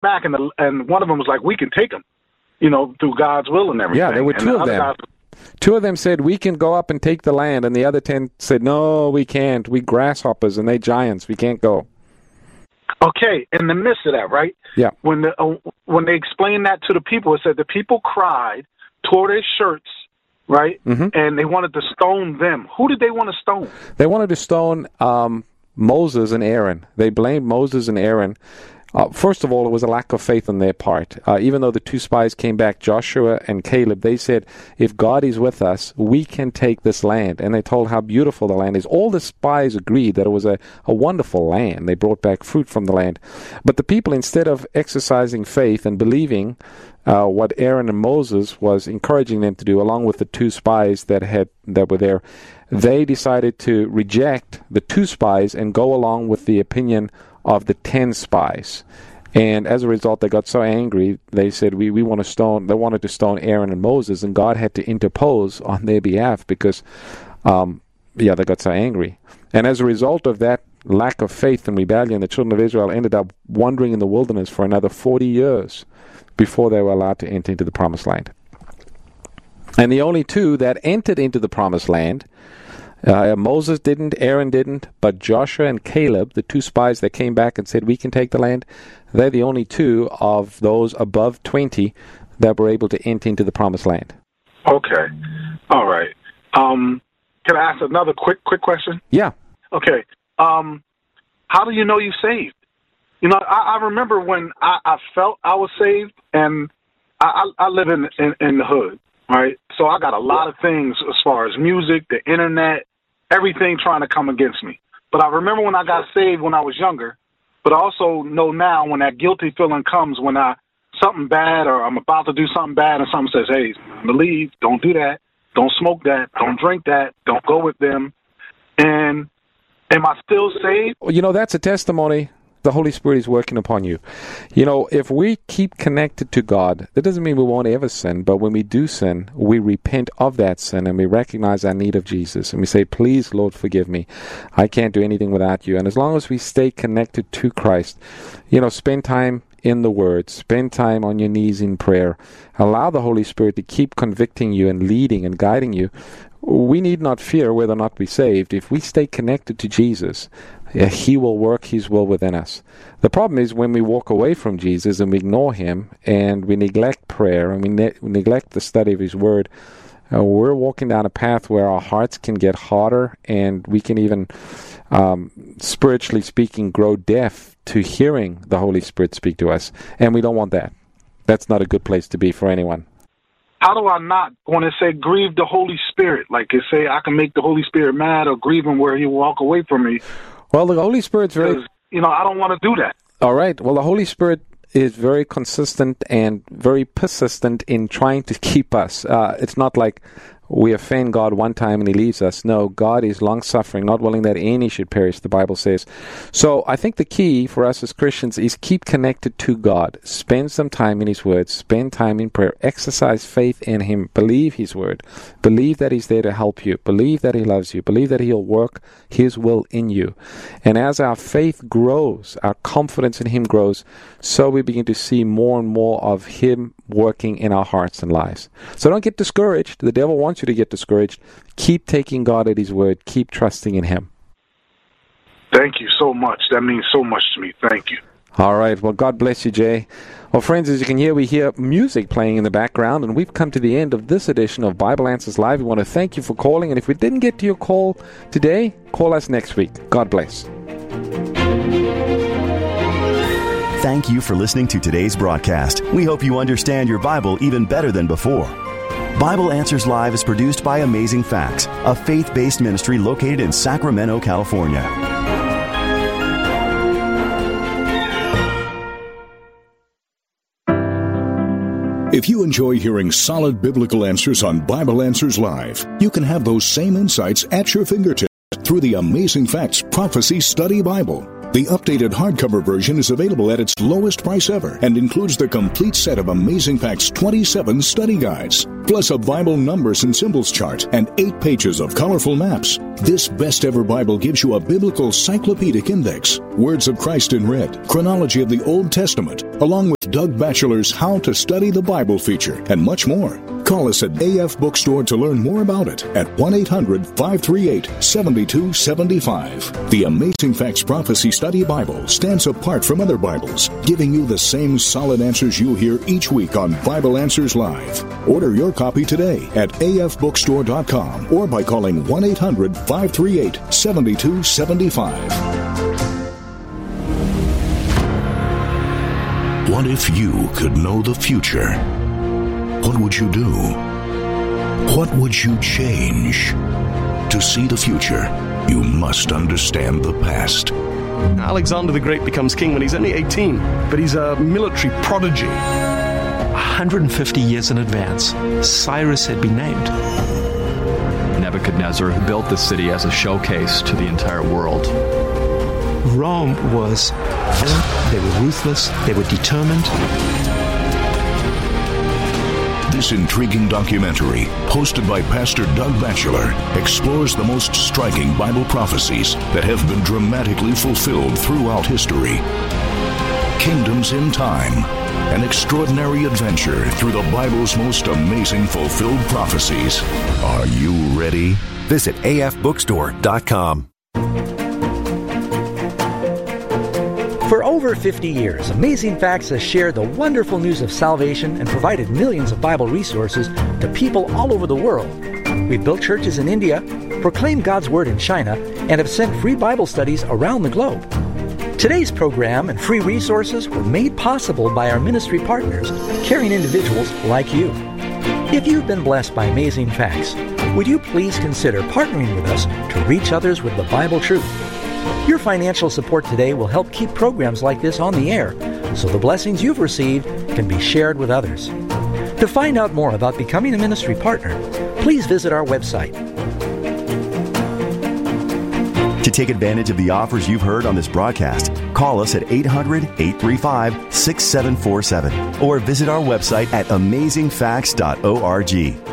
back, and one of them was like, we can take them, through God's will and everything. Yeah, there were two of them. Two of them said, we can go up and take the land, and the other 10 said, no, we can't. We grasshoppers, and they giants. We can't go. Okay, in the midst of that, right? Yeah. When they explained that to the people, it said the people cried, tore their shirts, right? Mm-hmm. And they wanted to stone them. Who did they want to stone? They wanted to stone Moses and Aaron. They blamed Moses and Aaron. First of all, it was a lack of faith on their part. Even though the two spies came back, Joshua and Caleb, they said, if God is with us, we can take this land. And they told how beautiful the land is. All the spies agreed that it was a wonderful land. They brought back fruit from the land. But the people, instead of exercising faith and believing what Aaron and Moses was encouraging them to do, along with the two spies that were there, they decided to reject the two spies and go along with the opinion of the 10 spies. And as a result, they got so angry, they said, we want to stone, they wanted to stone Aaron and Moses, and God had to interpose on their behalf because, they got so angry. And as a result of that lack of faith and rebellion, the children of Israel ended up wandering in the wilderness for another 40 years before they were allowed to enter into the promised land. And the only two that entered into the promised land, Moses didn't, Aaron didn't, but Joshua and Caleb, the two spies that came back and said, we can take the land, they're the only two of those above 20 that were able to enter into the promised land. Okay. All right. Can I ask another quick question? Yeah. Okay. How do you know you're saved? I remember when I felt I was saved, and I live in the hood, right? So I got a lot of things as far as music, the internet, everything trying to come against me. But I remember when I got saved when I was younger, but I also know now when that guilty feeling comes when something bad or I'm about to do something bad and someone says, hey, believe, don't do that, don't smoke that, don't drink that, don't go with them. And am I still saved? That's a testimony. The Holy Spirit is working upon you. If we keep connected to God, that doesn't mean we won't ever sin, but when we do sin, we repent of that sin and we recognize our need of Jesus. And we say, please, Lord, forgive me. I can't do anything without you. And as long as we stay connected to Christ, spend time in the Word, spend time on your knees in prayer, allow the Holy Spirit to keep convicting you and leading and guiding you. We need not fear whether or not we're saved. If we stay connected to Jesus, He will work His will within us. The problem is when we walk away from Jesus and we ignore Him and we neglect prayer and we neglect the study of His Word, we're walking down a path where our hearts can get harder and we can even, spiritually speaking, grow deaf to hearing the Holy Spirit speak to us. And we don't want that. That's not a good place to be for anyone. How do I not want to say grieve the Holy Spirit? Like you say, I can make the Holy Spirit mad or grieve Him where He walk away from me. Well, the Holy Spirit's very... I don't want to do that. All right. Well, the Holy Spirit is very consistent and very persistent in trying to keep us. It's not like we offend God one time and He leaves us. No, God is long-suffering, not willing that any should perish, the Bible says. So I think the key for us as Christians is keep connected to God. Spend some time in His Word. Spend time in prayer. Exercise faith in Him. Believe His Word. Believe that He's there to help you. Believe that He loves you. Believe that He'll work His will in you. And as our faith grows, our confidence in Him grows, so we begin to see more and more of Him working in our hearts and lives. So don't get discouraged. The devil wants you to get discouraged. Keep taking God at His Word. Keep trusting in Him. Thank you so much. That means so much to me. Thank you. All right. Well, God bless you, Jay. Well, friends, as you can hear, we hear music playing in the background, and we've come to the end of this edition of Bible Answers Live. We want to thank you for calling, and if we didn't get to your call today, call us next week. God bless. Thank you for listening to today's broadcast. We hope you understand your Bible even better than before. Bible Answers Live is produced by Amazing Facts, a faith-based ministry located in Sacramento, California. If you enjoy hearing solid biblical answers on Bible Answers Live, you can have those same insights at your fingertips through the Amazing Facts Prophecy Study Bible. The updated hardcover version is available at its lowest price ever and includes the complete set of Amazing Facts 27 study guides, plus a Bible numbers and symbols chart and 8 pages of colorful maps. This best ever Bible gives you a biblical cyclopedic index, words of Christ in red, chronology of the Old Testament, along with with Doug Batchelor's How to Study the Bible feature and much more. Call us at AF Bookstore to learn more about it at 1-800-538-7275. The Amazing Facts Prophecy Study Bible stands apart from other Bibles, giving you the same solid answers you hear each week on Bible Answers Live. Order your copy today at afbookstore.com or by calling 1-800-538-7275. What if you could know the future? What would you do? What would you change? To see the future, you must understand the past. Alexander the Great becomes king when he's only 18, but he's a military prodigy. 150 years in advance, Cyrus had been named. Nebuchadnezzar built the city as a showcase to the entire world. Rome was violent, they were ruthless, they were determined. This intriguing documentary, hosted by Pastor Doug Batchelor, explores the most striking Bible prophecies that have been dramatically fulfilled throughout history. Kingdoms in Time, an extraordinary adventure through the Bible's most amazing fulfilled prophecies. Are you ready? Visit afbookstore.com. For over 50 years, Amazing Facts has shared the wonderful news of salvation and provided millions of Bible resources to people all over the world. We've built churches in India, proclaimed God's Word in China, and have sent free Bible studies around the globe. Today's program and free resources were made possible by our ministry partners, caring individuals like you. If you've been blessed by Amazing Facts, would you please consider partnering with us to reach others with the Bible truth? Your financial support today will help keep programs like this on the air, so the blessings you've received can be shared with others. To find out more about becoming a ministry partner, please visit our website. To take advantage of the offers you've heard on this broadcast, call us at 800-835-6747 or visit our website at amazingfacts.org.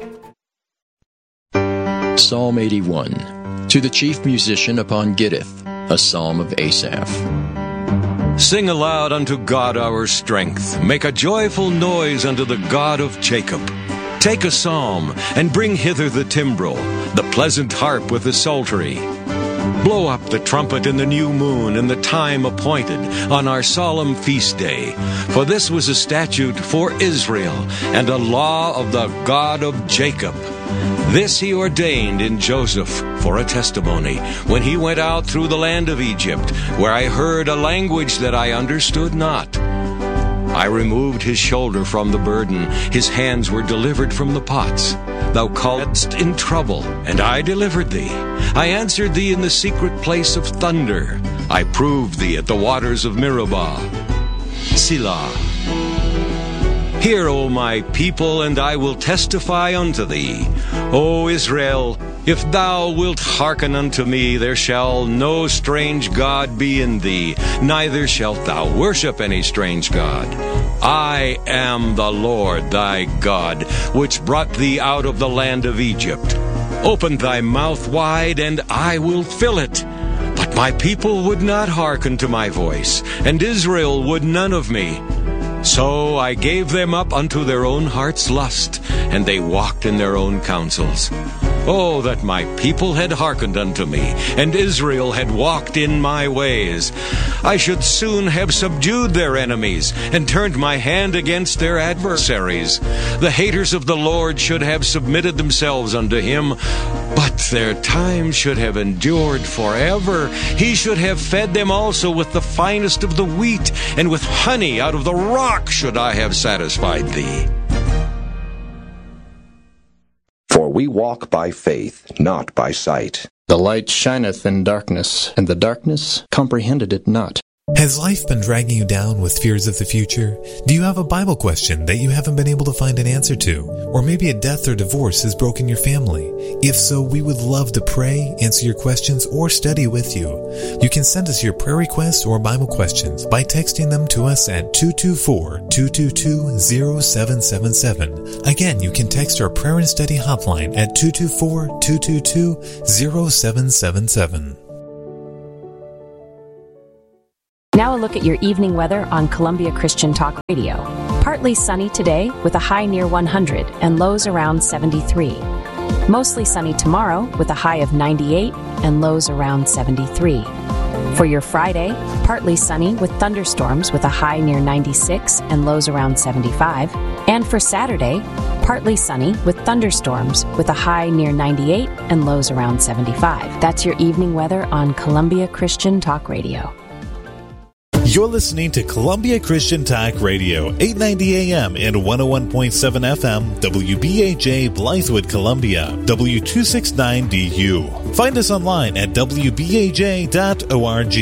Psalm 81. To the chief musician upon Gittith, a psalm of Asaph. Sing aloud unto God our strength. Make a joyful noise unto the God of Jacob. Take a psalm, and bring hither the timbrel, the pleasant harp with the psaltery. Blow up the trumpet in the new moon, in the time appointed, on our solemn feast day. For this was a statute for Israel, and a law of the God of Jacob. This he ordained in Joseph for a testimony, when he went out through the land of Egypt, where I heard a language that I understood not. I removed his shoulder from the burden, his hands were delivered from the pots. Thou calledst in trouble, and I delivered thee. I answered thee in the secret place of thunder. I proved thee at the waters of Meribah. Selah. Hear, O my people, and I will testify unto thee. O Israel, if thou wilt hearken unto me, there shall no strange god be in thee, neither shalt thou worship any strange god. I am the Lord thy God, which brought thee out of the land of Egypt. Open thy mouth wide, and I will fill it. But my people would not hearken to my voice, and Israel would none of me. So I gave them up unto their own heart's lust, and they walked in their own counsels. Oh, that my people had hearkened unto me, and Israel had walked in my ways. I should soon have subdued their enemies, and turned my hand against their adversaries. The haters of the Lord should have submitted themselves unto him, but their time should have endured forever. He should have fed them also with the finest of the wheat, and with honey out of the rock should I have satisfied thee. For we walk by faith, not by sight. The light shineth in darkness, and the darkness comprehended it not. Has life been dragging you down with fears of the future? Do you have a Bible question that you haven't been able to find an answer to? Or maybe a death or divorce has broken your family? If so, we would love to pray, answer your questions, or study with you. You can send us your prayer requests or Bible questions by texting them to us at 224-222-0777. Again, you can text our prayer and study hotline at 224-222-0777. Now a look at your evening weather on Columbia Christian Talk Radio. Partly sunny today with a high near 100 and lows around 73. Mostly sunny tomorrow with a high of 98 and lows around 73. For your Friday, partly sunny with thunderstorms with a high near 96 and lows around 75. And for Saturday, partly sunny with thunderstorms with a high near 98 and lows around 75. That's your evening weather on Columbia Christian Talk Radio. You're listening to Columbia Christian Talk Radio, 890 AM and 101.7 FM, WBAJ Blythewood, Columbia, W269DU. Find us online at WBAJ.org.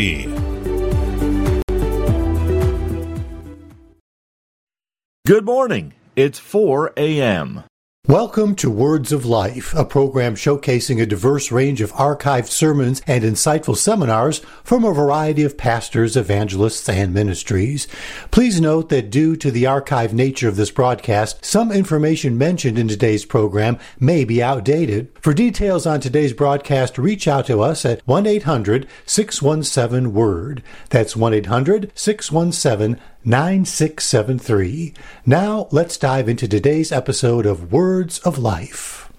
Good morning. It's 4 a.m. Welcome to Words of Life, a program showcasing a diverse range of archived sermons and insightful seminars from a variety of pastors, evangelists, and ministries. Please note that due to the archived nature of this broadcast, some information mentioned in today's program may be outdated. For details on today's broadcast, reach out to us at 1-800-617-WORD. That's 1-800-617-9673. Now, let's dive into today's episode of Words of Life.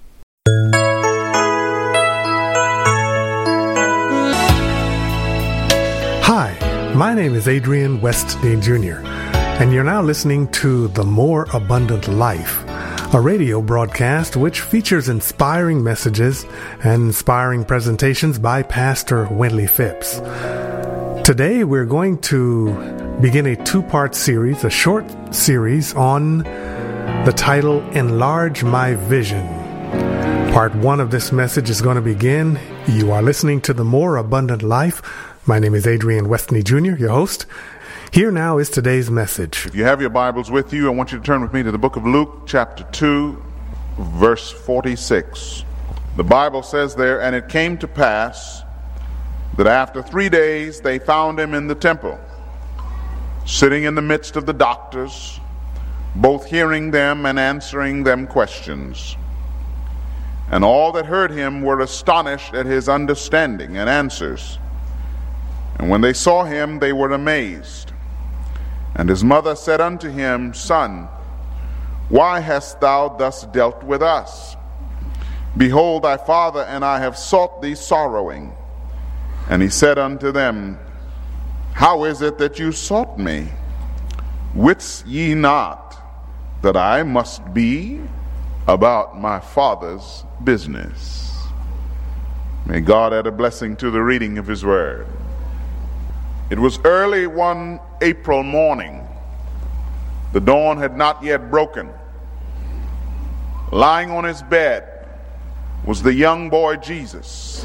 Hi, my name is Adrian Westney Jr., and you're now listening to The More Abundant Life, a radio broadcast which features inspiring messages and inspiring presentations by Pastor Wendley Phipps. Today we're going to begin a two-part series, a short series on the title, Enlarge My Vision. Part one of this message is going to begin. You are listening to The More Abundant Life. My name is Adrian Westney Jr., your host. Here now is today's message. If you have your Bibles with you, I want you to turn with me to the book of Luke, chapter 2, verse 46. The Bible says there, "And it came to pass that after 3 days they found him in the temple, sitting in the midst of the doctors, both hearing them and answering them questions. And all that heard him were astonished at his understanding and answers. And when they saw him, they were amazed. And his mother said unto him, Son, why hast thou thus dealt with us? Behold, thy father and I have sought thee sorrowing. And he said unto them, How is it that you sought me? Wits ye not that I must be about my Father's business?" May God add a blessing to the reading of his word. It was early one April morning. The dawn had not yet broken. Lying on his bed was the young boy Jesus,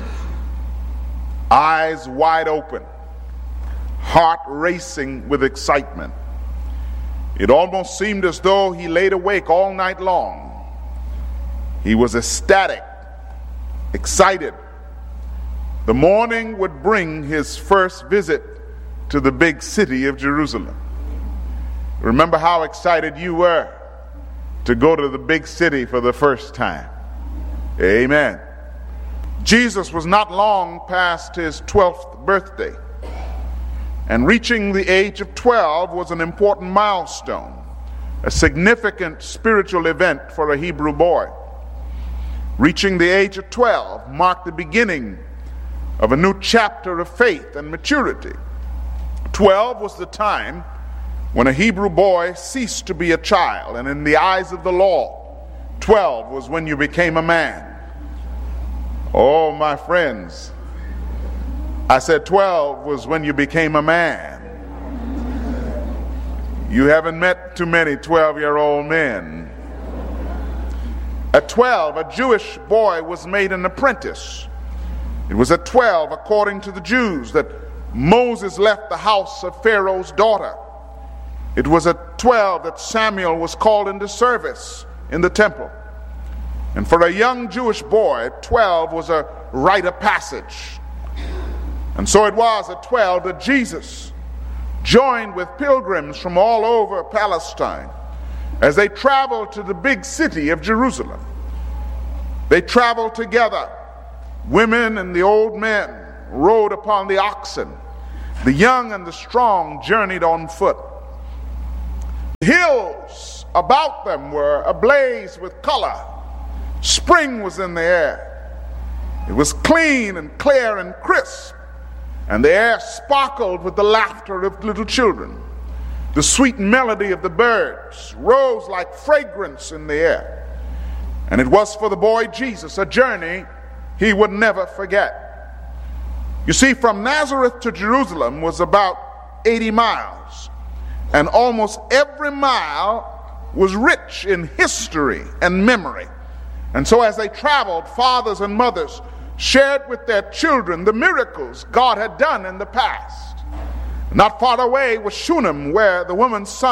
eyes wide open, heart racing with excitement. It almost seemed as though he laid awake all night long. He was ecstatic, excited. The morning would bring his first visit to the big city of Jerusalem. Remember how excited you were to go to the big city for the first time. Amen. Jesus was not long past his 12th birthday. And reaching the age of 12 was an important milestone, a significant spiritual event for a Hebrew boy. Reaching the age of 12 marked the beginning of a new chapter of faith and maturity. 12 was the time when a Hebrew boy ceased to be a child, and in the eyes of the law, 12 was when you became a man. Oh, my friends, I said 12 was when you became a man. You haven't met too many 12-year-old men. At 12, a Jewish boy was made an apprentice. It was at 12, according to the Jews, that Moses left the house of Pharaoh's daughter. It was at 12 that Samuel was called into service in the temple. And for a young Jewish boy, 12 was a rite of passage. And so it was at 12 that Jesus joined with pilgrims from all over Palestine as they traveled to the big city of Jerusalem. They traveled together. Women and the old men rode upon the oxen, The young and the strong journeyed on foot. The hills about them were ablaze with color. Spring was in the air. It was clean and clear and crisp, and the air sparkled with the laughter of little children. The sweet melody of the birds rose like fragrance in the air. And it was for the boy Jesus a journey he would never forget. You see, from Nazareth to Jerusalem was about 80 miles, and almost every mile was rich in history and memory. And so as they traveled, fathers and mothers shared with their children the miracles God had done in the past. Not far away was Shunem, where the woman's son